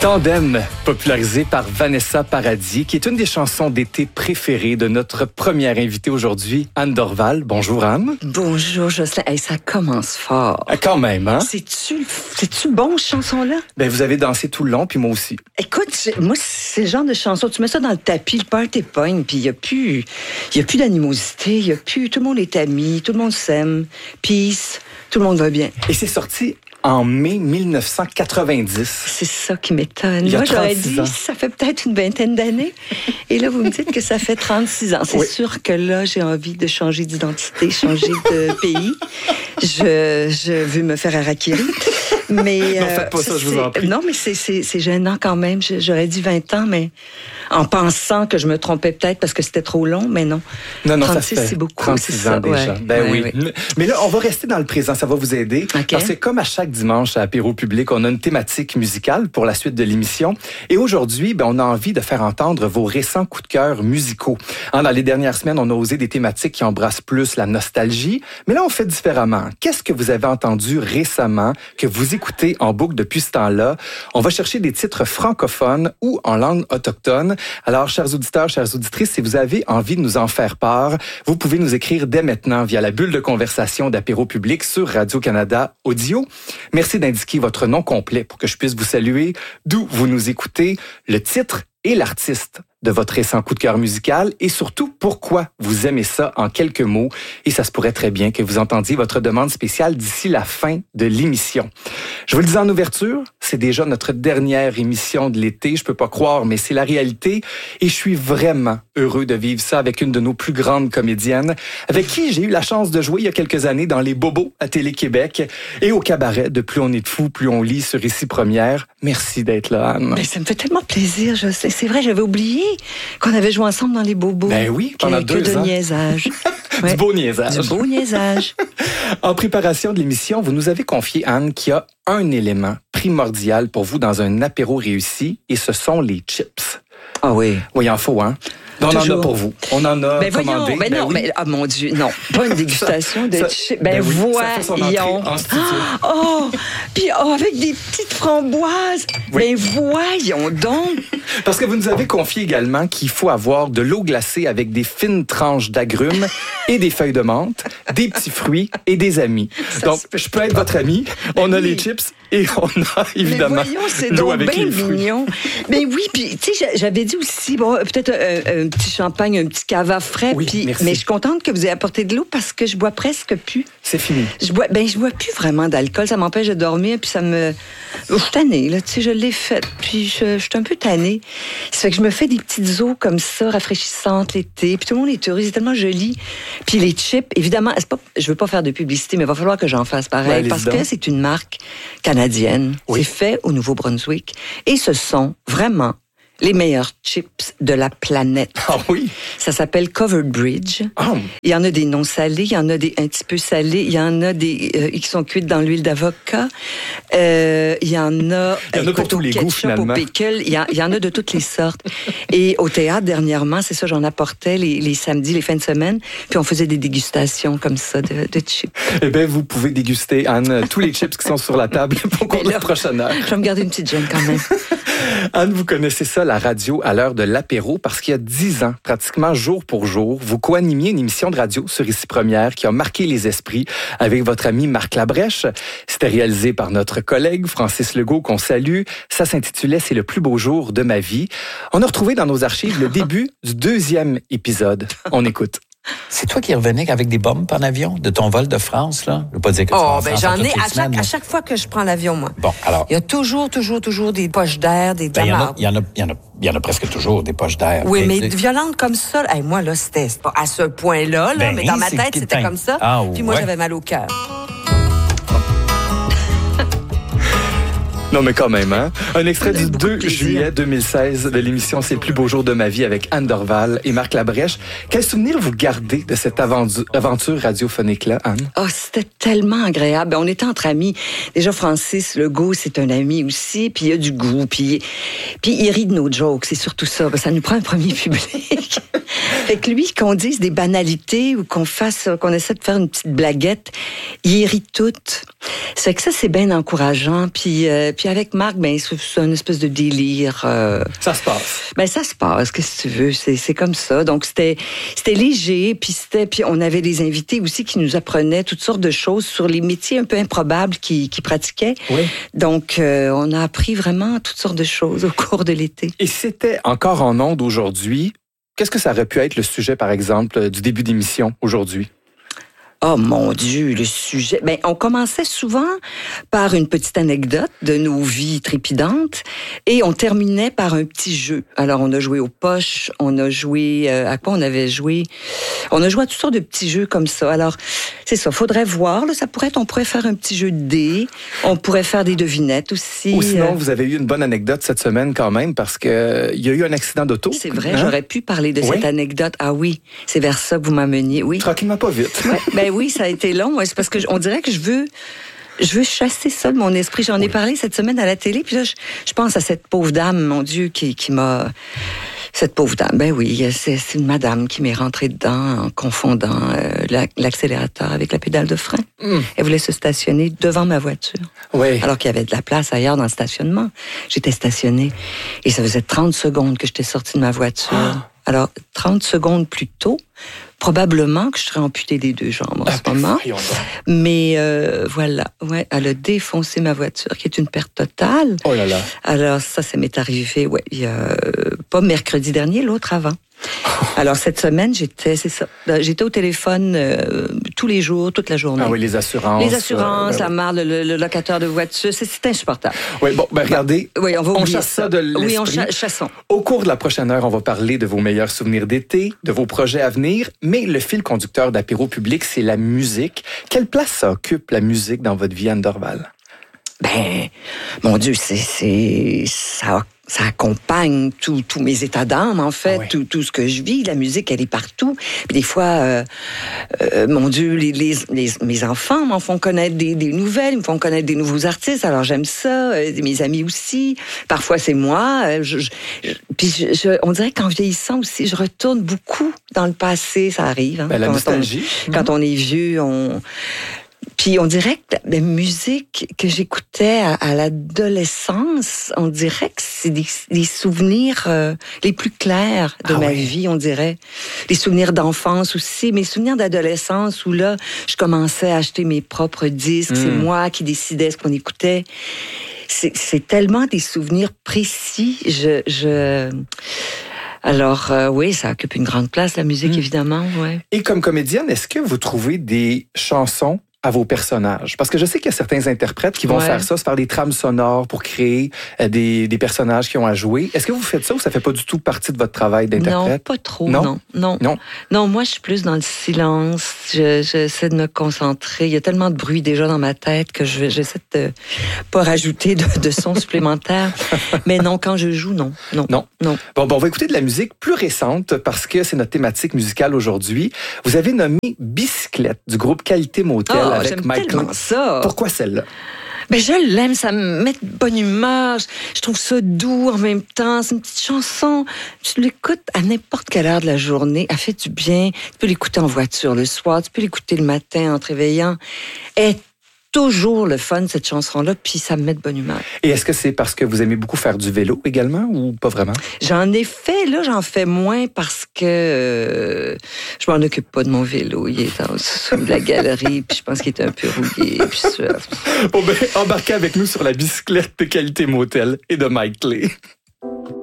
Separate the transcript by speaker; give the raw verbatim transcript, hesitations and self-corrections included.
Speaker 1: Tandem, popularisé par Vanessa Paradis, qui est une des chansons d'été préférées de notre première invitée aujourd'hui, Anne Dorval. Bonjour, Anne.
Speaker 2: Bonjour, Jocelyn. Hey, ça commence fort.
Speaker 1: Ah, quand même, hein?
Speaker 2: C'est-tu, c'est-tu bon, cette chanson-là?
Speaker 1: Ben, vous avez dansé tout le long, puis moi aussi.
Speaker 2: Écoute, moi, c'est le genre de chanson, tu mets ça dans le tapis, le party pogne, puis il n'y a plus, il y a plus d'animosité, il y a plus, tout le monde est ami, tout le monde s'aime, peace, tout le monde va bien.
Speaker 1: Et c'est sorti en mai mille neuf cent quatre-vingt-dix.
Speaker 2: C'est ça qui m'étonne.
Speaker 1: Moi,
Speaker 2: j'aurais dit, ans. Ça fait peut-être une vingtaine d'années. Et là, vous me dites que ça fait trente-six ans. C'est oui. sûr que là, j'ai envie de changer d'identité, changer de pays. Je, je veux me faire harakiri. Mais,
Speaker 1: non, faites pas ça, je vous en prie.
Speaker 2: Non, mais c'est, c'est, c'est gênant quand même. J'aurais dit vingt ans, mais en pensant que je me trompais peut-être parce que c'était trop long, mais non.
Speaker 1: Non, non,
Speaker 2: trente-six,
Speaker 1: ça fait
Speaker 2: c'est beaucoup.
Speaker 1: trente-six
Speaker 2: c'est
Speaker 1: ans
Speaker 2: ça.
Speaker 1: déjà.
Speaker 2: Ouais.
Speaker 1: Ben
Speaker 2: ouais,
Speaker 1: oui.
Speaker 2: ouais.
Speaker 1: Mais là, on va rester dans le présent, ça va vous aider.
Speaker 2: Okay.
Speaker 1: Parce que comme à chaque dimanche à Apéro Public, on a une thématique musicale pour la suite de l'émission. Et aujourd'hui, ben, on a envie de faire entendre vos récents coups de cœur musicaux. Hein, dans les dernières semaines, on a osé des thématiques qui embrassent plus la nostalgie. Mais là, on fait différemment. Qu'est-ce que vous avez entendu récemment, que vous écoutez en boucle depuis ce temps-là? On va chercher des titres francophones ou en langue autochtone. Alors, chers auditeurs, chères auditrices, si vous avez envie de nous en faire part, vous pouvez nous écrire dès maintenant via la bulle de conversation d'Apéro Public sur Radio-Canada Audio. Merci d'indiquer votre nom complet pour que je puisse vous saluer, d'où vous nous écoutez, le titre et l'artiste de votre récent coup de cœur musical et surtout pourquoi vous aimez ça en quelques mots. Et ça se pourrait très bien que vous entendiez votre demande spéciale d'ici la fin de l'émission. Je vous le disais en ouverture, c'est déjà notre dernière émission de l'été. Je peux pas croire, mais c'est la réalité. Et je suis vraiment heureux de vivre ça avec une de nos plus grandes comédiennes, avec qui j'ai eu la chance de jouer il y a quelques années dans Les Bobos à Télé-Québec et au cabaret de Plus on est de fou, plus on lit sur Ici Première. Merci d'être là, Anne.
Speaker 2: Mais ça me fait tellement plaisir. Je sais. C'est vrai, j'avais oublié qu'on avait joué ensemble dans Les Bobos.
Speaker 1: Ben oui, pendant
Speaker 2: que,
Speaker 1: deux
Speaker 2: que de
Speaker 1: ans.
Speaker 2: niaisage.
Speaker 1: Ouais. Du beau niaisage.
Speaker 2: Du beau niaisage.
Speaker 1: En préparation de l'émission, vous nous avez confié, Anne, qu'il y a un élément primordial pour vous dans un apéro réussi, et ce sont les chips.
Speaker 2: Ah oui.
Speaker 1: Oui, il en faut, hein? On Toujours. en a pour vous. On en a
Speaker 2: ben
Speaker 1: commandé.
Speaker 2: Voyons, ben, ben non, oui. mais, ah mon Dieu, non. Pas une dégustation de chips. Ben,
Speaker 1: ben oui,
Speaker 2: voyons.
Speaker 1: Ah,
Speaker 2: oh, puis oh, avec des petites framboises. Oui. Ben voyons donc.
Speaker 1: Parce que vous nous avez confié également qu'il faut avoir de l'eau glacée avec des fines tranches d'agrumes et des feuilles de menthe, des petits fruits et des amis. Ça donc, je peux être votre ami. Ben on a oui. les chips et on a évidemment
Speaker 2: mais voyons, c'est
Speaker 1: l'eau
Speaker 2: donc
Speaker 1: avec
Speaker 2: bien
Speaker 1: les fruits.
Speaker 2: Mignon. Mais oui, puis tu sais, j'avais dit aussi, bon, peut-être un, un petit champagne, un petit cava frais.
Speaker 1: Oui,
Speaker 2: puis,
Speaker 1: merci.
Speaker 2: Mais je suis contente que vous ayez apporté de l'eau parce que je bois presque plus.
Speaker 1: C'est fini.
Speaker 2: Je bois, ben je bois plus vraiment d'alcool. Ça m'empêche de dormir, puis ça me... Je suis tannée, là, tu sais, je l'ai faite, puis je, je suis un peu tannée. Ça fait que je me fais des petites eaux comme ça, rafraîchissantes l'été, puis tout le monde est heureux, c'est tellement joli. Puis les chips, évidemment, c'est pas, je veux pas faire de publicité, mais il va falloir que j'en fasse pareil, ouais, parce que c'est une marque canadienne. Oui. C'est fait au Nouveau-Brunswick, et ce sont vraiment les meilleurs chips de la planète.
Speaker 1: Ah oui?
Speaker 2: Ça s'appelle Covered Bridge.
Speaker 1: Oh.
Speaker 2: Il y en a des non salés, il y en a des un petit peu salés, il y en a des euh, qui sont cuites dans l'huile d'avocat. Euh, il y en a...
Speaker 1: Il y en a pour tous les goûts, finalement.
Speaker 2: Au pickle, il y, a, il y en a de toutes les sortes. Et au théâtre, dernièrement, c'est ça, j'en apportais les, les samedis, les fins de semaine, puis on faisait des dégustations comme ça de, de chips.
Speaker 1: Eh bien, vous pouvez déguster, Anne, tous les chips qui sont sur la table pour qu'on ait la prochaine heure.
Speaker 2: Je vais me garder une petite gêne quand même.
Speaker 1: Anne, vous connaissez ça, la radio à l'heure de l'apéro, parce qu'il y a dix ans, pratiquement jour pour jour, vous co-animiez une émission de radio sur Ici Première qui a marqué les esprits avec votre ami Marc Labrèche. C'était réalisé par notre collègue Francis Legault, qu'on salue. Ça s'intitulait « C'est le plus beau jour de ma vie ». On a retrouvé dans nos archives le début du deuxième épisode. On écoute.
Speaker 3: C'est toi qui revenais avec des bombes en avion de ton vol de France, là? Je veux pas dire que tu
Speaker 4: oh,
Speaker 3: vas en
Speaker 4: ben
Speaker 3: France
Speaker 4: j'en ai
Speaker 3: à,
Speaker 4: à chaque, à chaque fois que je prends l'avion, moi.
Speaker 3: Bon, alors.
Speaker 4: Il y a toujours, toujours, toujours des poches d'air, des
Speaker 3: ben,
Speaker 4: damards.
Speaker 3: Il y en a, il y en a, il y en a presque toujours des poches d'air.
Speaker 4: Oui,
Speaker 3: mais,
Speaker 4: mais violentes comme ça. Hey, moi, là, c'était pas à ce point-là, là,
Speaker 3: ben,
Speaker 4: mais dans ma tête, c'était comme ça.
Speaker 3: Ah,
Speaker 4: puis moi,
Speaker 3: ouais.
Speaker 4: j'avais mal au cœur.
Speaker 1: Non, mais quand même, hein? Un extrait du deux
Speaker 2: de
Speaker 1: juillet deux mille seize de l'émission C'est le plus beau jour de ma vie avec Anne Dorval et Marc Labrèche. Quel souvenir vous gardez de cette aventure, aventure radiophonique-là, Anne?
Speaker 2: Oh, c'était tellement agréable. On était entre amis. Déjà, Francis Legault, c'est un ami aussi, puis il a du goût, puis, puis il rit de nos jokes, c'est surtout ça. Ça nous prend un premier public. Fait que lui, qu'on dise des banalités ou qu'on fasse, qu'on essaie de faire une petite blaguette, il rit tout. Ça fait que ça, c'est bien encourageant. Puis, euh, puis avec Marc, ben, c'est, c'est une espèce de délire. Euh,
Speaker 1: ça se passe.
Speaker 2: Ben, ça se passe, qu'est-ce que tu veux, c'est, c'est comme ça. Donc, c'était, c'était léger, puis c'était, puis on avait des invités aussi qui nous apprenaient toutes sortes de choses sur les métiers un peu improbables qu'ils, qu'ils pratiquaient.
Speaker 1: Oui.
Speaker 2: Donc, euh, on a appris vraiment toutes sortes de choses au cours de l'été.
Speaker 1: Et c'était encore en ondes aujourd'hui. Qu'est-ce que ça aurait pu être le sujet, par exemple, du début d'émission aujourd'hui?
Speaker 2: Oh mon Dieu, le sujet. Ben, on commençait souvent par une petite anecdote de nos vies trépidantes et on terminait par un petit jeu. Alors, on a joué aux poches, on a joué... Euh, à quoi on avait joué? On a joué à toutes sortes de petits jeux comme ça. Alors, c'est ça, faudrait voir. Là, ça pourrait être, on pourrait faire un petit jeu de dés, on pourrait faire des devinettes aussi.
Speaker 1: Ou sinon, vous avez eu une bonne anecdote cette semaine quand même parce qu'il y a eu un accident d'auto.
Speaker 2: C'est vrai,
Speaker 1: hein?
Speaker 2: J'aurais pu parler de oui? cette anecdote. Ah oui, c'est vers ça que vous m'ameniez. Oui.
Speaker 1: Tranquillement, pas vite.
Speaker 2: Ouais, ben oui, ça a été long. C'est parce que on dirait que je veux, je veux chasser ça de mon esprit. J'en ai oui. parlé cette semaine à la télé, puis là, je, je pense à cette pauvre dame, mon Dieu, qui, qui m'a... Cette pauvre dame, ben oui, c'est, c'est une madame qui m'est rentrée dedans en confondant euh, l'accélérateur avec la pédale de frein. Mm. Elle voulait se stationner devant ma voiture.
Speaker 1: Oui.
Speaker 2: Alors qu'il y avait de la place ailleurs dans le stationnement. J'étais stationnée et ça faisait trente secondes que j'étais sortie de ma voiture. Ah. Alors, trente secondes plus tôt, probablement que je serais amputée des deux jambes en ah, ce moment. Mais euh, voilà, ouais, elle a défoncé ma voiture, qui est une perte totale.
Speaker 1: Oh là là.
Speaker 2: Alors ça, ça m'est arrivé, ouais, il y a, pas mercredi dernier, l'autre avant. Alors cette semaine, j'étais, c'est ça, j'étais au téléphone euh, tous les jours, toute la journée.
Speaker 1: Ah oui, les assurances.
Speaker 2: Les assurances,
Speaker 1: euh,
Speaker 2: la marre, le, le locataire de voiture, c'est, c'est insupportable.
Speaker 1: Oui, bon, ben regardez,
Speaker 2: ben, oui, on, va
Speaker 1: on chasse ça, ça de l'esprit.
Speaker 2: Oui, on cha- chassons.
Speaker 1: Au cours de la prochaine heure, on va parler de vos meilleurs souvenirs d'été, de vos projets à venir, mais le fil conducteur d'Apéro Public, c'est la musique. Quelle place ça occupe, la musique, dans votre vie, Anne Dorval?
Speaker 2: Ben, mon Dieu, c'est, c'est, ça, ça accompagne tous mes états d'âme, en fait, ah ouais. tout, tout ce que je vis. La musique, elle est partout. Puis des fois, euh, euh, mon Dieu, les, les, les, mes enfants m'en font connaître des, des nouvelles, ils me font connaître des nouveaux artistes, alors j'aime ça. Euh, mes amis aussi. Parfois, c'est moi. Euh, je, je, puis je, je, on dirait qu'en vieillissant aussi, je retourne beaucoup dans le passé, ça arrive. Hein,
Speaker 1: ben, la
Speaker 2: quand
Speaker 1: nostalgie.
Speaker 2: On, quand on est vieux, on... Puis on dirait que la musique que j'écoutais à, à l'adolescence, on dirait que c'est des, des souvenirs euh, les plus clairs de ah ma oui. vie, on dirait. Les souvenirs d'enfance aussi, mes souvenirs d'adolescence où là, je commençais à acheter mes propres disques, mmh. c'est moi qui décidais ce qu'on écoutait. C'est, c'est tellement des souvenirs précis. Je... je... Alors, euh, oui, ça occupe une grande place, la musique, mmh. évidemment. Ouais.
Speaker 1: Et comme comédienne, est-ce que vous trouvez des chansons à vos personnages? Parce que je sais qu'il y a certains interprètes qui vont ouais. faire ça, se faire des trames sonores pour créer euh, des, des personnages qui ont à jouer. Est-ce que vous faites ça ou ça fait pas du tout partie de votre travail d'interprète?
Speaker 2: Non, pas trop, non. Non, non. non. non moi, je suis plus dans le silence. Je, j'essaie de me concentrer. Il y a tellement de bruit déjà dans ma tête que je, j'essaie de pas rajouter de, de sons supplémentaires. Mais non, quand je joue, non. Non.
Speaker 1: Non.
Speaker 2: non.
Speaker 1: Bon, bon, on va écouter de la musique plus récente parce que c'est notre thématique musicale aujourd'hui. Vous avez nommé Bicyclette du groupe Qualité Motel.
Speaker 2: Oh,
Speaker 1: avec
Speaker 2: j'aime
Speaker 1: Mike
Speaker 2: tellement ça.
Speaker 1: Pourquoi celle-là?
Speaker 2: Ben, je l'aime, ça me met de bonne humeur. Je trouve ça doux en même temps. C'est une petite chanson. Tu l'écoutes à n'importe quelle heure de la journée. Elle fait du bien. Tu peux l'écouter en voiture le soir. Tu peux l'écouter le matin en te réveillant. Elle est toujours le fun, cette chanson-là, puis ça me met de bonne humeur.
Speaker 1: Et est-ce que c'est parce que vous aimez beaucoup faire du vélo également ou pas vraiment?
Speaker 2: J'en ai fait, là, j'en fais moins parce que euh, je m'en occupe pas de mon vélo. Il est en dessous de la galerie, puis je pense qu'il est un peu rouillé. Puis ça...
Speaker 1: Bon, ben, embarquez avec nous sur la bicyclette de Qualité Motel et de Mike Clay.